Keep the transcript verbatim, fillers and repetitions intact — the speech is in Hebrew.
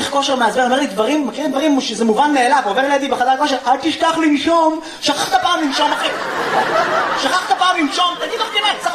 כושר מעצבן, אומר לי דברים, מכירים דברים שזה מובן מאליו, עובר לידי בחדר כושר, אל תשכח לנשום, שכחת פעם לנשום אחי, שכחת פעם לנשום, תגיד לו כמעט,